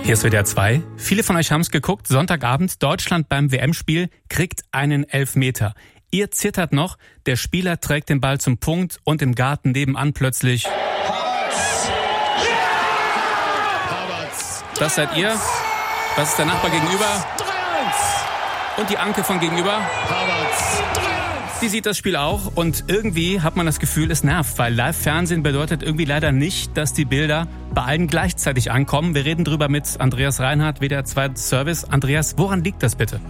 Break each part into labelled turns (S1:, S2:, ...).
S1: Hier ist WDR 2. Viele von euch haben es geguckt. Sonntagabend, Deutschland beim WM-Spiel kriegt einen Elfmeter. Ihr zittert noch, der Spieler trägt den Ball zum Punkt und im Garten nebenan plötzlich... Das seid ihr. Das ist der Nachbar gegenüber. Und die Anke von gegenüber. Die sieht das Spiel auch und irgendwie hat man das Gefühl, es nervt, weil Live-Fernsehen bedeutet irgendwie leider nicht, dass die Bilder bei allen gleichzeitig ankommen. Wir reden drüber mit Andreas Reinhardt, WDR 2 Service. Andreas, woran liegt das bitte?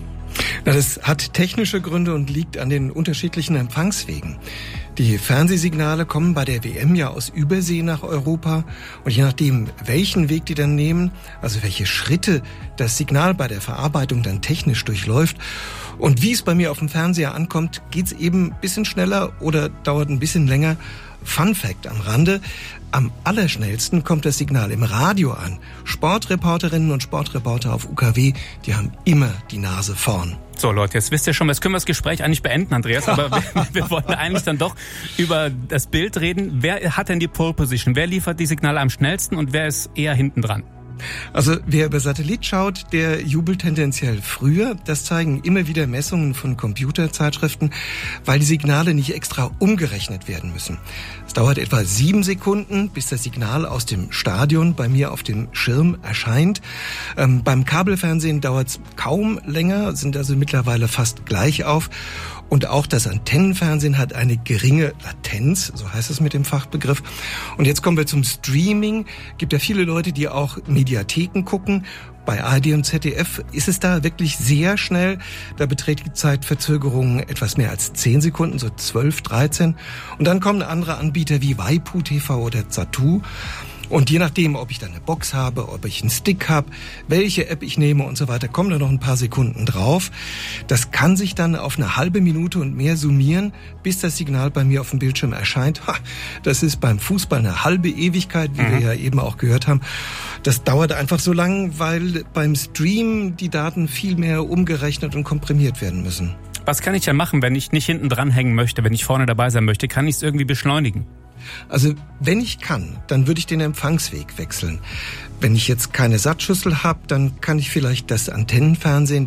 S2: Das hat technische Gründe und liegt an den unterschiedlichen Empfangswegen. Die Fernsehsignale kommen bei der WM ja aus Übersee nach Europa und je nachdem, welchen Weg die dann nehmen, also welche Schritte das Signal bei der Verarbeitung dann technisch durchläuft und wie es bei mir auf dem Fernseher ankommt, geht's eben ein bisschen schneller oder dauert ein bisschen länger. Fun Fact am Rande: Am allerschnellsten kommt das Signal im Radio an. Sportreporterinnen und Sportreporter auf UKW, die haben immer die Nase vorn.
S1: So Leute, jetzt wisst ihr schon, jetzt können wir das Gespräch eigentlich beenden, Andreas, aber wir wollten eigentlich dann doch über das Bild reden. Wer hat denn die Pole Position? Wer liefert die Signale am schnellsten und wer ist eher hinten dran?
S2: Also wer über Satellit schaut, der jubelt tendenziell früher. Das zeigen immer wieder Messungen von Computerzeitschriften, weil die Signale nicht extra umgerechnet werden müssen. Es dauert etwa 7 Sekunden, bis das Signal aus dem Stadion bei mir auf dem Schirm erscheint. Beim Kabelfernsehen dauert es kaum länger, sind also mittlerweile fast gleich auf. Und auch das Antennenfernsehen hat eine geringe Latenz, so heißt es mit dem Fachbegriff. Und jetzt kommen wir zum Streaming. Gibt ja viele Leute, die auch Mediatheken gucken. Bei ARD und ZDF ist es da wirklich sehr schnell. Da beträgt die Zeitverzögerung etwas mehr als 10 Sekunden, so 12, 13. Und dann kommen andere Anbieter wie Waipu TV oder Zattoo. Und je nachdem, ob ich da eine Box habe, ob ich einen Stick habe, welche App ich nehme und so weiter, kommen da noch ein paar Sekunden drauf. Das kann sich dann auf eine halbe Minute und mehr summieren, bis das Signal bei mir auf dem Bildschirm erscheint. Das ist beim Fußball eine halbe Ewigkeit, wie wir ja eben auch gehört haben. Das dauert einfach so lang, weil beim Stream die Daten viel mehr umgerechnet und komprimiert werden müssen.
S1: Was kann ich denn machen, wenn ich nicht hinten dran hängen möchte, wenn ich vorne dabei sein möchte? Kann ich es irgendwie beschleunigen?
S2: Also wenn ich kann, dann würde ich den Empfangsweg wechseln. Wenn ich jetzt keine Satzschüssel habe, dann kann ich vielleicht das Antennenfernsehen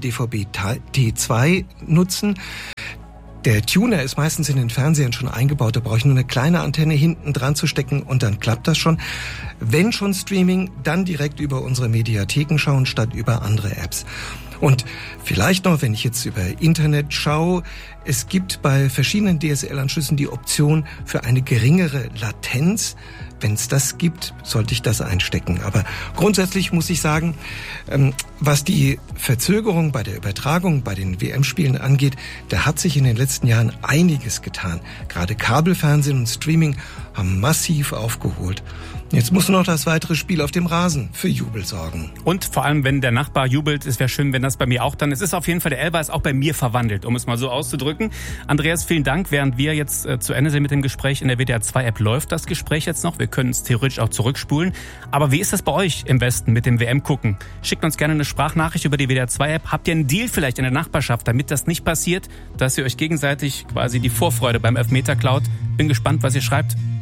S2: DVB-T2 nutzen. Der Tuner ist meistens in den Fernsehern schon eingebaut, da brauche ich nur eine kleine Antenne hinten dran zu stecken und dann klappt das schon. Wenn schon Streaming, dann direkt über unsere Mediatheken schauen, statt über andere Apps. Und vielleicht noch, wenn ich jetzt über Internet schaue, es gibt bei verschiedenen DSL-Anschlüssen die Option für eine geringere Latenz. Wenn es das gibt, sollte ich das einstecken. Aber grundsätzlich muss ich sagen, was die Verzögerung bei der Übertragung bei den WM-Spielen angeht, da hat sich in den letzten Jahren einiges getan. Gerade Kabelfernsehen und Streaming haben massiv aufgeholt. Jetzt muss nur noch das weitere Spiel auf dem Rasen für Jubel sorgen.
S1: Und vor allem, wenn der Nachbar jubelt, es wäre schön, wenn das bei mir auch dann... Es ist auf jeden Fall, der Elfer ist auch bei mir verwandelt, um es mal so auszudrücken. Andreas, vielen Dank. Während wir jetzt zu Ende sind mit dem Gespräch in der WDR 2 App, läuft das Gespräch jetzt noch. Wir können es theoretisch auch zurückspulen. Aber wie ist das bei euch im Westen mit dem WM-Gucken? Schickt uns gerne eine Sprachnachricht über die WDR 2 App. Habt ihr einen Deal vielleicht in der Nachbarschaft, damit das nicht passiert, dass ihr euch gegenseitig quasi die Vorfreude beim Elfmeter klaut? Bin gespannt, was ihr schreibt.